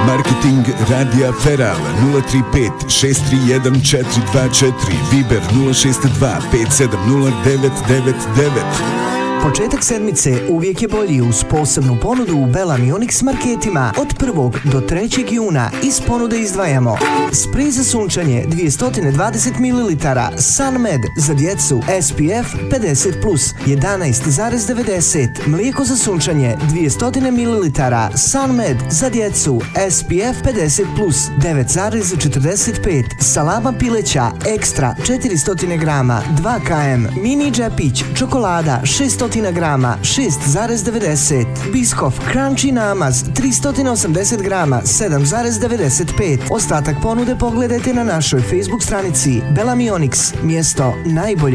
Marketing Radija Feral 035 631 424, Viber 062 570 999. Početak sedmice uvijek je bolji uz posebnu ponudu u Belam i Onyx marketima. Od 1. do 3. juna iz ponude izdvajamo sprej za sunčanje 220 ml Sunmed za djecu SPF 50+, 11,90. Mlijeko za sunčanje 200 ml Sunmed za djecu SPF 50+, 9,45. Salama pileća ekstra 400 grama 2 km. Mini džepić čokolada 600 grama 6,90. Biskof Crunchy namaz 380 grama 7,95. Ostatak ponude pogledajte na našoj Facebook stranici Belam i Onyx, mjesto najbolje